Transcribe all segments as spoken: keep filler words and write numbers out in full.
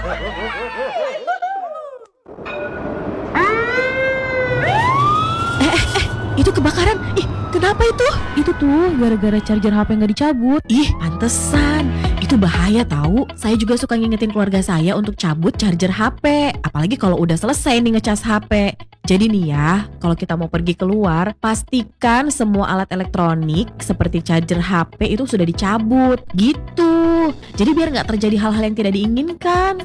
Eh, eh, eh, itu kebakaran. Ih, kenapa itu? Itu tuh gara-gara charger H P nggak dicabut. Ih, pantesan. Itu bahaya tahu. Saya juga suka ngingetin keluarga saya untuk cabut charger H P. Apalagi kalau udah selesai nih ngecas H P. Jadi nih ya, kalau kita mau pergi keluar, pastikan semua alat elektronik seperti charger H P itu sudah dicabut. Gitu. Jadi biar nggak terjadi hal-hal yang tidak diinginkan.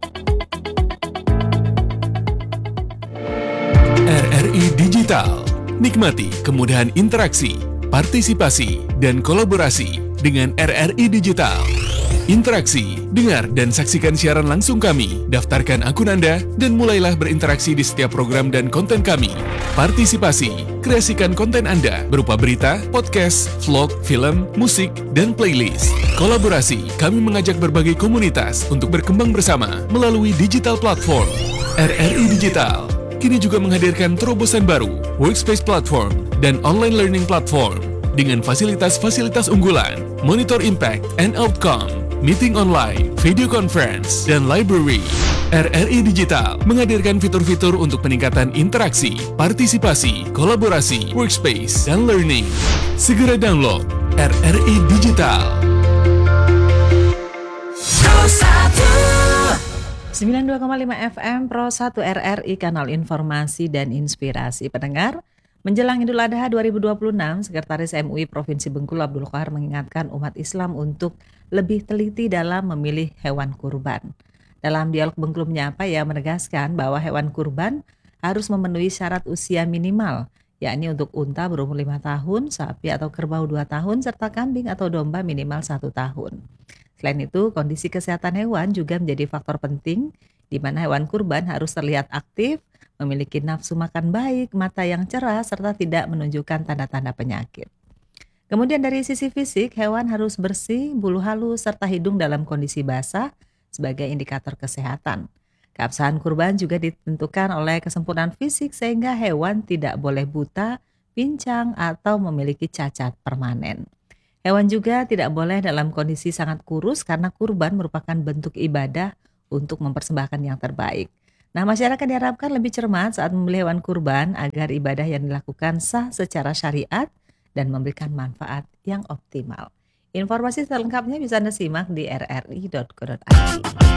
R R I Digital. Nikmati kemudahan interaksi, partisipasi, dan kolaborasi dengan R R I Digital. Interaksi, dengar dan saksikan siaran langsung kami, daftarkan akun Anda, dan mulailah berinteraksi di setiap program dan konten kami. Partisipasi, kreasikan konten Anda berupa berita, podcast, vlog, film, musik, dan playlist. Kolaborasi, kami mengajak berbagai komunitas untuk berkembang bersama melalui digital platform. R R I Digital kini juga menghadirkan terobosan baru, workspace platform, dan online learning platform dengan fasilitas-fasilitas unggulan, monitor impact and outcome, meeting online, video conference, dan library. R R I Digital menghadirkan fitur-fitur untuk peningkatan interaksi, partisipasi, kolaborasi, workspace, dan learning. Segera download R R I Digital. sembilan puluh dua koma lima F M Pro satu R R I, kanal informasi dan inspirasi pendengar. Menjelang Idul Adha dua ribu dua puluh enam, Sekretaris M U I Provinsi Bengkulu Abdul Qahar mengingatkan umat Islam untuk lebih teliti dalam memilih hewan kurban. Dalam dialog Bengkulu Menyapa, ia menegaskan bahwa hewan kurban harus memenuhi syarat usia minimal, yakni untuk unta berumur lima tahun, sapi atau kerbau dua tahun, serta kambing atau domba minimal satu tahun. Selain itu, kondisi kesehatan hewan juga menjadi faktor penting, di mana hewan kurban harus terlihat aktif, memiliki nafsu makan baik, mata yang cerah, serta tidak menunjukkan tanda-tanda penyakit. Kemudian dari sisi fisik, hewan harus bersih, bulu halus, serta hidung dalam kondisi basah sebagai indikator kesehatan. Keabsahan kurban juga ditentukan oleh kesempurnaan fisik sehingga hewan tidak boleh buta, pincang, atau memiliki cacat permanen. Hewan juga tidak boleh dalam kondisi sangat kurus karena kurban merupakan bentuk ibadah untuk mempersembahkan yang terbaik. Nah, masyarakat diharapkan lebih cermat saat membeli hewan kurban agar ibadah yang dilakukan sah secara syariat dan memberikan manfaat yang optimal. Informasi selengkapnya bisa Anda simak di r r i dot co dot i d.